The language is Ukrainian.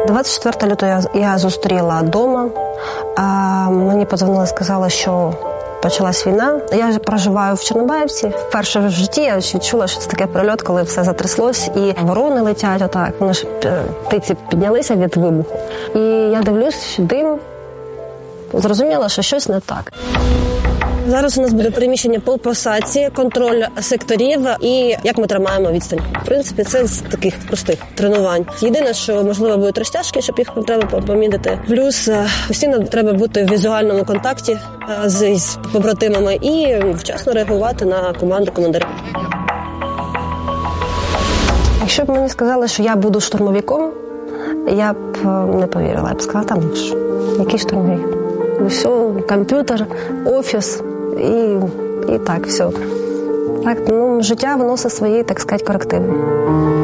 24 лютого я зустріла вдома. Мені подзвонили, сказали, що почалась війна. Я проживаю в Чорнобаївці. Вперше в житті я відчула, що це таке прильот, коли все затряслось, і ворони летять отак. Вони ж птиці піднялися від вибуху. І я дивлюсь, дим. Зрозуміла, що щось не так. Зараз у нас буде переміщення по посадці, контроль секторів і як ми тримаємо відстань. В принципі, це з таких простих тренувань. Єдине, що, можливо, будуть розтяжки, щоб їх треба помітити. Плюс постійно треба бути в візуальному контакті з побратимами і вчасно реагувати на команду командира. Якщо б мені сказали, що я буду штурмовиком, я б не повірила. Я б сказала, там, який штурмовик? Все, комп'ютер, офіс і так, все. Так, життя виносить свої, так сказати, корективи.